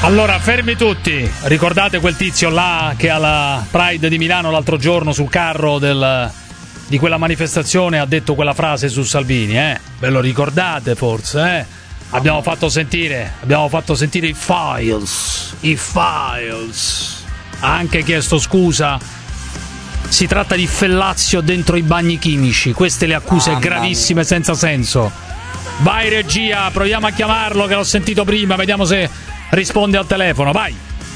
Allora, fermi tutti. Ricordate quel tizio là che alla Pride di Milano l'altro giorno sul carro di quella manifestazione ha detto quella frase su Salvini, eh? Ve lo ricordate forse, eh? Abbiamo fatto sentire i files. Ha anche chiesto scusa. Si tratta di fellazio dentro i bagni chimici. Queste le accuse gravissime senza senso. Vai regia, proviamo a chiamarlo che l'ho sentito prima, vediamo se risponde al telefono, vai.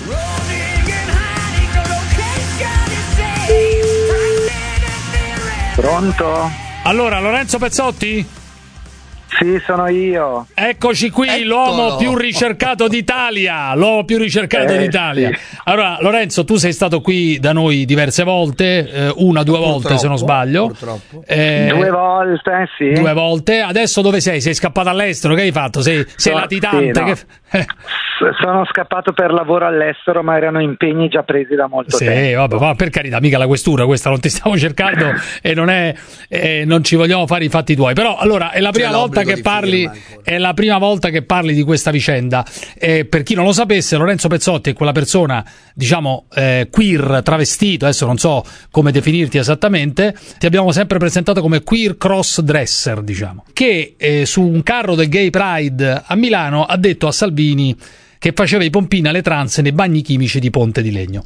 Pronto? Allora, Lorenzo Pezzotti? Sì, sono io. Eccoci qui, Eccolo. l'uomo più ricercato d'Italia. Sì. Allora, Lorenzo, tu sei stato qui da noi diverse volte, una, due volte se non sbaglio. Purtroppo. 2 volte, sì. 2 volte. Adesso dove sei? Sei scappato all'estero? Che hai fatto? Sei latitante? Sì, no. Sono scappato per lavoro all'estero, ma erano impegni già presi da molto tempo. Sì, vabbè, ma per carità, mica la questura, questa non ti stiamo cercando e non ci vogliamo fare i fatti tuoi. Però allora è la prima volta che parli, è la prima volta che parli di questa vicenda. Per chi non lo sapesse, Lorenzo Pezzotti è quella persona, diciamo, queer travestito, adesso non so come definirti esattamente, ti abbiamo sempre presentato come queer cross dresser, diciamo, che su un carro del Gay Pride a Milano ha detto a Salvini che faceva i pompini alle trans nei bagni chimici di Ponte di Legno.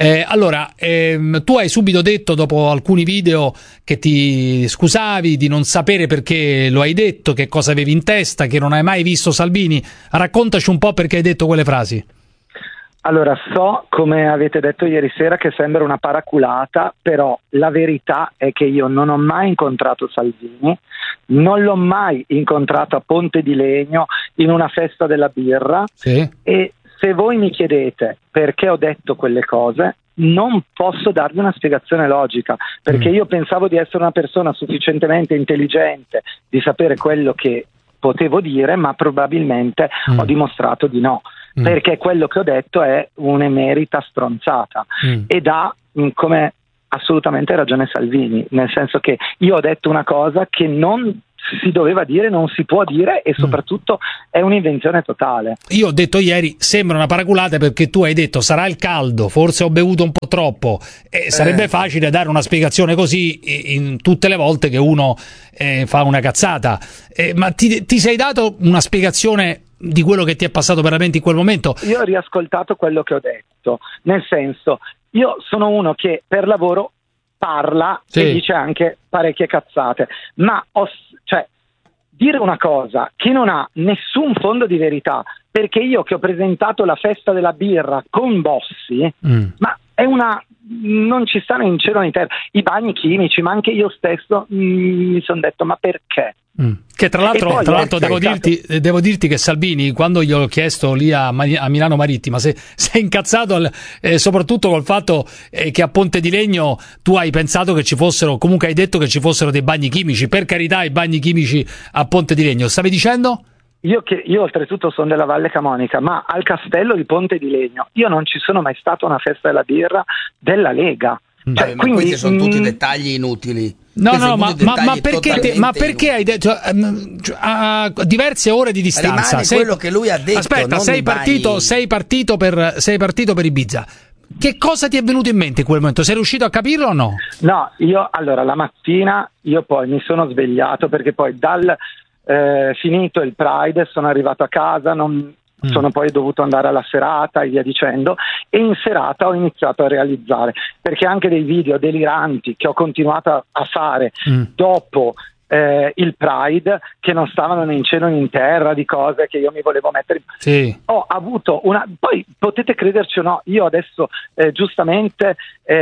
Tu hai subito detto, dopo alcuni video, che ti scusavi di non sapere perché lo hai detto, che cosa avevi in testa, che non hai mai visto Salvini. Raccontaci un po' perché hai detto quelle frasi. Allora, so, come avete detto ieri sera, che sembra una paraculata, però la verità è che io non ho mai incontrato Salvini, non l'ho mai incontrato a Ponte di Legno in una festa della birra, Sì. E se voi mi chiedete perché ho detto quelle cose, non posso darvi una spiegazione logica, perché io pensavo di essere una persona sufficientemente intelligente di sapere quello che potevo dire, ma probabilmente ho dimostrato di no. Perché quello che ho detto è un'emerita stronzata ed ha come assolutamente ragione Salvini, nel senso che io ho detto una cosa che non si doveva dire, non si può dire, e soprattutto è un'invenzione totale. Io ho detto ieri, sembra una paraculata perché tu hai detto sarà il caldo, forse ho bevuto un po' troppo, e sarebbe facile dare una spiegazione così in tutte le volte che uno fa una cazzata, ma ti sei dato una spiegazione di quello che ti è passato veramente in quel momento? Io ho riascoltato quello che ho detto, nel senso, io sono uno che per lavoro parla e dice anche parecchie cazzate, ma dire una cosa che non ha nessun fondo di verità, perché io che ho presentato la festa della birra con Bossi, ma è non ci stanno in cielo né in terra, i bagni chimici, ma anche io stesso mi sono detto ma perché? Che tra l'altro devo dirti che Salvini, quando gli ho chiesto lì a Milano Marittima se sei incazzato soprattutto col fatto che a Ponte di Legno tu hai pensato che ci fossero, comunque hai detto che ci fossero dei bagni chimici, per carità, i bagni chimici a Ponte di Legno, stavi dicendo? Io oltretutto sono della Valle Camonica, ma al castello di Ponte di Legno io non ci sono mai stato a una festa della birra della Lega. Cioè, ma questi sono tutti dettagli inutili. No, ma perché hai detto a diverse ore di distanza? Quello che lui ha detto. Aspetta, sei partito per Ibiza. Che cosa ti è venuto in mente in quel momento? Sei riuscito a capirlo o no? No, allora la mattina io poi mi sono svegliato perché poi finito il Pride sono arrivato a casa, sono poi dovuto andare alla serata e via dicendo, e in serata ho iniziato a realizzare, perché anche dei video deliranti che ho continuato a fare dopo il Pride, che non stavano né in cielo né in terra, di cose che io mi volevo mettere, ho avuto poi potete crederci o no, io adesso giustamente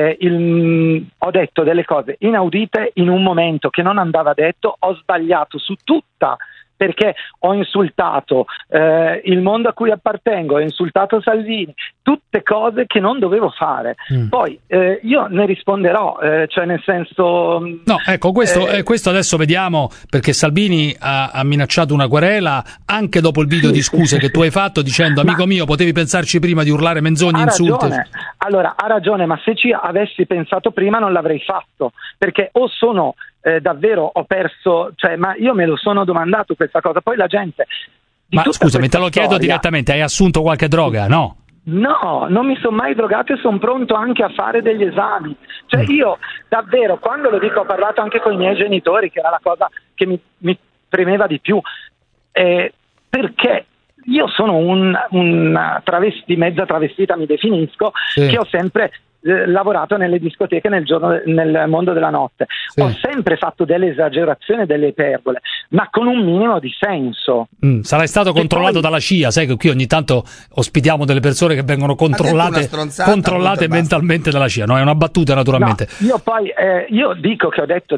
ho detto delle cose inaudite in un momento che non andava detto, ho sbagliato su tutta, perché ho insultato il mondo a cui appartengo, ho insultato Salvini, tutte cose che non dovevo fare. Poi io ne risponderò, cioè nel senso... No, ecco, questo adesso vediamo, perché Salvini ha minacciato una querela anche dopo il video di scuse che tu hai fatto, dicendo amico mio, potevi pensarci prima di urlare menzogne, insulti. Allora, ha ragione, ma se ci avessi pensato prima non l'avrei fatto, perché o davvero ho perso, ma io me lo sono domandato questa cosa, poi la gente Ma scusami, te lo chiedo direttamente, hai assunto qualche droga, no? No, non mi sono mai drogato e sono pronto anche a fare degli esami. Cioè io davvero, quando lo dico, ho parlato anche con i miei genitori, che era la cosa che mi premeva di più, perché io sono un travesti, mezza travestita mi definisco, che ho sempre lavorato nelle discoteche nel mondo della notte. Ho sempre fatto delle esagerazioni, delle iperbole, ma con un minimo di senso. Sarai stato controllato dalla CIA, sai che qui ogni tanto ospitiamo delle persone che vengono controllate mentalmente dalla CIA, no? È una battuta naturalmente. No, io dico che ho detto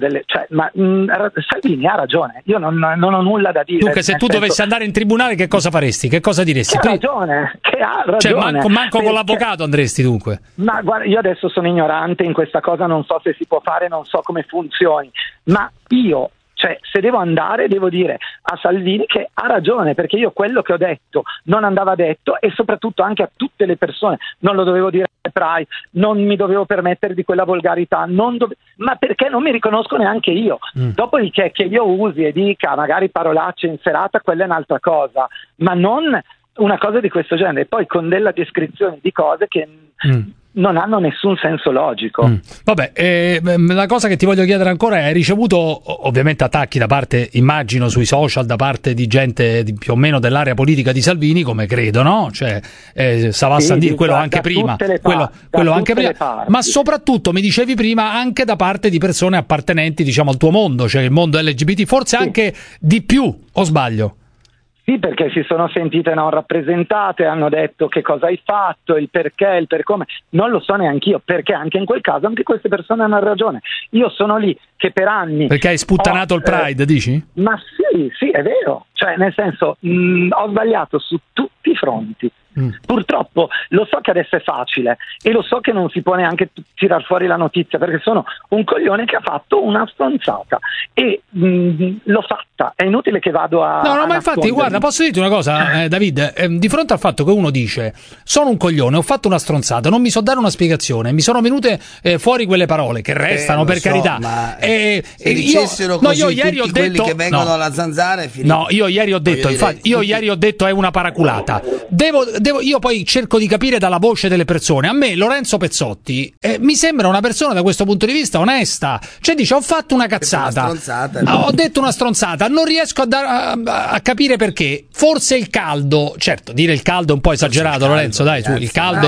Salvini ha ragione, io non ho nulla da dire. Dunque, se tu dovessi andare in tribunale, che cosa faresti? Che cosa diresti? Che ha ragione. Cioè, manco con l'avvocato andresti, dunque. Ma guarda, io adesso sono ignorante in questa cosa, non so se si può fare, non so come funzioni, ma io, se devo andare, devo dire a Salvini che ha ragione, perché io quello che ho detto non andava detto, e soprattutto anche a tutte le persone non lo dovevo dire ai Pride, non mi dovevo permettere di quella volgarità, ma perché non mi riconosco neanche io. Dopodiché che io usi e dica magari parolacce in serata, quella è un'altra cosa, ma non una cosa di questo genere, e poi con della descrizione di cose che non hanno nessun senso logico. Vabbè, la cosa che ti voglio chiedere ancora è: hai ricevuto ovviamente attacchi da parte, immagino, sui social, da parte di gente più o meno dell'area politica di Salvini, come credo, no? Cioè, Savassa dire quello anche prima, quello anche prima, ma soprattutto mi dicevi prima anche da parte di persone appartenenti, diciamo, al tuo mondo, cioè il mondo LGBT, forse anche di più, o sbaglio? Sì, perché si sono sentite non rappresentate, hanno detto che cosa hai fatto, il perché, il per come. Non lo so neanche io, perché anche in quel caso anche queste persone hanno ragione. Io sono lì che per anni... Perché hai sputtanato il Pride, dici? Ma sì, è vero. Cioè, nel senso, ho sbagliato su tutti i fronti. Purtroppo lo so che adesso è facile e lo so che non si può neanche tirar fuori la notizia, perché sono un coglione che ha fatto una stronzata e l'ho fatta, è inutile che vado a... No, ma infatti, guarda, posso dirti una cosa, David, di fronte al fatto che uno dice sono un coglione, ho fatto una stronzata, non mi so dare una spiegazione, mi sono venute fuori quelle parole che restano, per carità, ma se dicessero così ieri tutti quelli che vengono alla Zanzara è finito. No, io ieri ho detto, ieri ho detto è una paraculata. Io poi cerco di capire dalla voce delle persone. A me Lorenzo Pezzotti mi sembra una persona da questo punto di vista onesta, cioè dice ho fatto una cazzata, ho detto una stronzata, non riesco a capire perché. Forse il caldo, certo, dire il caldo è un po' esagerato, Lorenzo, dai, su, il caldo.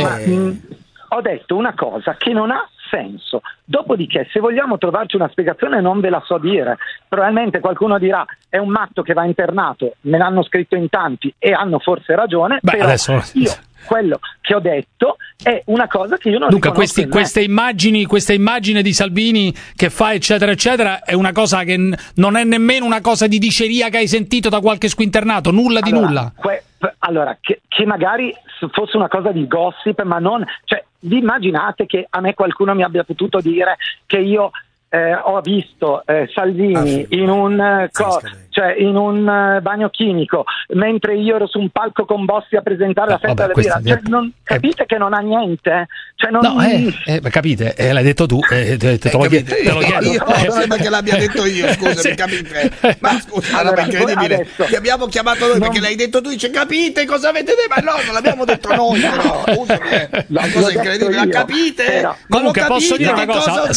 Ho detto una cosa che non ha senso. Dopodiché, se vogliamo trovarci una spiegazione, non ve la so dire. Probabilmente qualcuno dirà è un matto che va internato, me l'hanno scritto in tanti e hanno forse ragione. Però adesso... io quello che ho detto è una cosa che io non riconosco. Queste immagini di Salvini che fa eccetera eccetera è una cosa che non è nemmeno una cosa di diceria che hai sentito da qualche squinternato, nulla di nulla. Allora, che magari fosse una cosa di gossip, ma non... Cioè, vi immaginate che a me qualcuno mi abbia potuto dire che io ho visto Salvini in un bagno chimico mentre io ero su un palco con Bossi a presentare la festa della birra, cioè, capite che non ha niente? Cioè, non... capite, l'hai detto tu, te lo chiedo. Io sembra che l'abbia detto io, scusami, capite? Ma scusa, allora, è incredibile. Adesso... Ti abbiamo chiamato noi perché l'hai detto tu, dice capite cosa avete detto? Ma no, non l'abbiamo detto noi, però. La cosa incredibile, la capite? Comunque posso dire una cosa,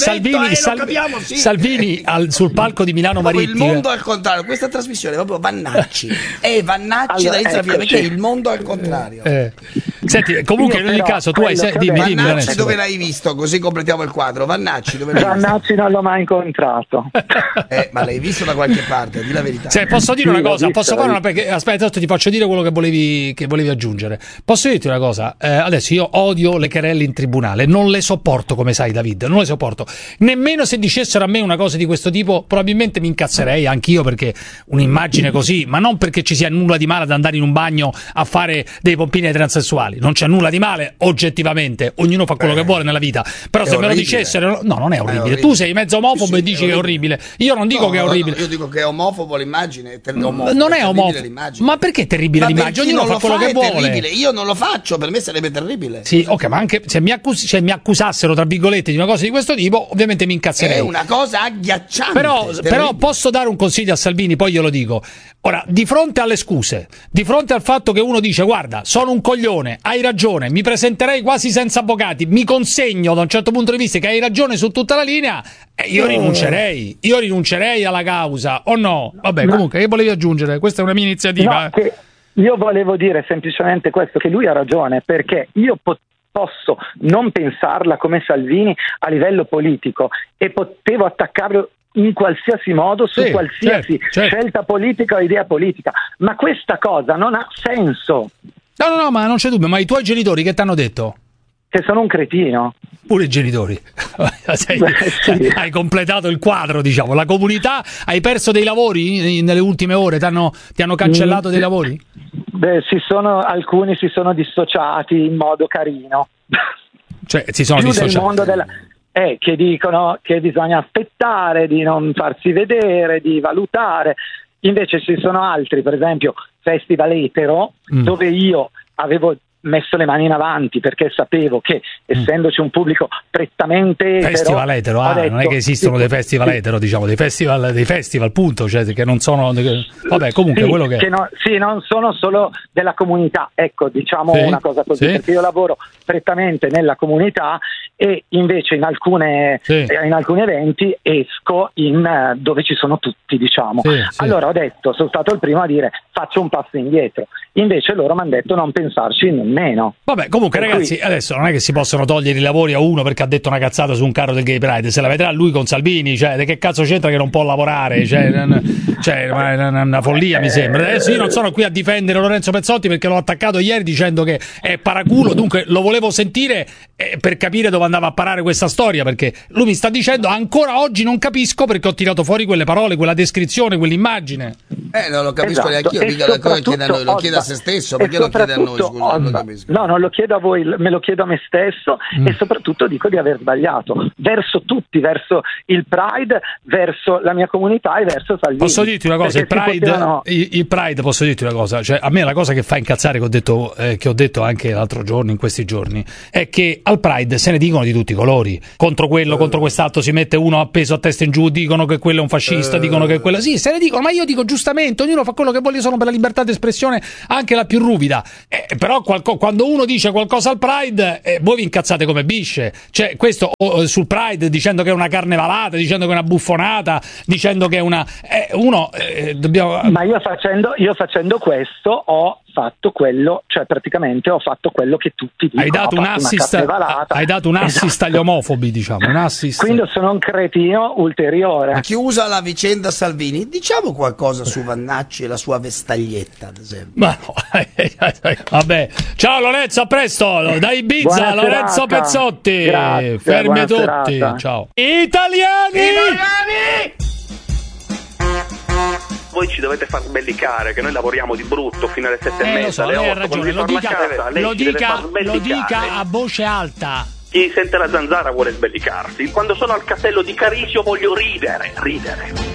Salvini sul palco di Milano Marittima. Il mondo al contrario, questa trasmissione è proprio Vannacci. Vannacci da inizio alla fine, perché il mondo al contrario. Senti, comunque in ogni caso tu hai dimmi Vannacci dove l'hai visto? Così completiamo il quadro. Vannacci dove l'hai visto? Vannacci non l'ho mai incontrato. Ma l'hai visto da qualche parte, di la verità. Posso dire una cosa? Aspetta, ti faccio dire quello che volevi aggiungere. Posso dirti una cosa? Adesso io odio le querelle in tribunale, non le sopporto, come sai David, non le sopporto. Nemmeno se dicessero a me una cosa di questo tipo, probabilmente mi incazzerei anch'io, perché un'immagine così, ma non perché ci sia nulla di male ad andare in un bagno a fare dei pompini ai transessuali. omosessuali. Non c'è nulla di male oggettivamente, ognuno fa quello che vuole nella vita, però se me lo dicessero, no, non è orribile. Tu sei mezzo omofobo e dici che è orribile. Io non dico che è orribile. Io dico che è omofobo l'immagine, non è omofobo. Ma perché è terribile l'immagine? Ognuno fa quello che vuole. Io non lo faccio, per me sarebbe terribile. Sì, ok, ma anche se mi accusassero tra virgolette di una cosa di questo tipo, ovviamente mi incazzerei. È una cosa agghiacciante. Però posso dare un consiglio a Salvini, poi glielo dico. Ora, di fronte alle scuse, di fronte al fatto che uno dice guarda, sono un coglione, hai ragione, mi presenterei quasi senza avvocati, mi consegno da un certo punto di vista che hai ragione su tutta la linea, io rinuncerei alla causa, o no? Vabbè, comunque, che volevi aggiungere? Questa è una mia iniziativa. No, io volevo dire semplicemente questo, che lui ha ragione, perché io posso non pensarla come Salvini a livello politico e potevo attaccarlo in qualsiasi modo su qualsiasi scelta politica o idea politica, ma questa cosa non ha senso. No, ma non c'è dubbio. Ma i tuoi genitori che ti hanno detto? Che sono un cretino. Pure i genitori. Sì. Hai completato il quadro, diciamo. La comunità, hai perso dei lavori nelle ultime ore? Ti hanno cancellato dei lavori? Beh, alcuni si sono dissociati in modo carino. Cioè, si sono dissociati. Del mondo che dicono che bisogna aspettare, di non farsi vedere, di valutare. Invece ci sono altri, per esempio Festival Etero, dove io avevo messo le mani in avanti perché sapevo che essendoci un pubblico prettamente etero, festival etero, non è che esistono dei festival etero, diciamo, dei festival punto, cioè che non sono vabbè, comunque quello che non sono solo della comunità, ecco, diciamo una cosa così, perché io lavoro prettamente nella comunità e invece in alcuni eventi esco dove ci sono tutti, diciamo. Allora sono stato il primo a dire faccio un passo indietro, invece loro mi hanno detto non pensarci nemmeno. Vabbè, comunque ragazzi, adesso non è che si possono togliere i lavori a uno perché ha detto una cazzata su un carro del Gay Pride, se la vedrà lui con Salvini, cioè che cazzo c'entra che non può lavorare, è una follia, mi sembra. Adesso io non sono qui a difendere Lorenzo Pezzotti perché l'ho attaccato ieri dicendo che è paraculo, dunque lo volevo sentire per capire dove andava a parare questa storia, perché lui mi sta dicendo ancora oggi non capisco perché ho tirato fuori quelle parole, quella descrizione, quell'immagine. Non lo capisco neanche io, mica lo chiede a se stesso, perché lo chiede a noi, scusa, non lo capisco. No, non lo chiedo a voi, me lo chiedo a me stesso e soprattutto dico di aver sbagliato verso tutti, verso il Pride, verso la mia comunità e verso Salvini. Posso dirti una cosa, il Pride, posso dirti una cosa, cioè a me la cosa che fa incazzare che ho detto anche l'altro giorno, in questi giorni, è che al Pride se ne dicono di tutti i colori, contro quello, contro quest'altro, si mette uno appeso a testa in giù, dicono che quello è un fascista, dicono che quello se ne dicono, ma io dico giustamente, ognuno fa quello che vuole, io sono per la libertà d'espressione anche la più ruvida, però quando uno dice qualcosa al Pride voi vi incazzate come bisce, cioè questo sul Pride dicendo che è una carnevalata, dicendo che è una buffonata, dicendo che è una dobbiamo. Ma io facendo questo ho fatto quello, cioè praticamente ho fatto quello che tutti dicono. Hai dato un assist agli omofobi, diciamo, un assist. Quindi sono un cretino ulteriore. Ma chiusa la vicenda Salvini, diciamo qualcosa su Vannacci e la sua vestaglietta, ad esempio. Ma no. Vabbè, ciao Lorenzo, a presto da Ibiza. Buona Lorenzo serata. Pezzotti. Grazie, fermi tutti, serata. ciao. Italiani! Voi ci dovete far sbellicare, che noi lavoriamo di brutto fino alle 7:30, alle 8, ragione, lo dica a voce alta. Chi sente la zanzara vuole sbellicarsi. Quando sono al castello di Carisio voglio ridere.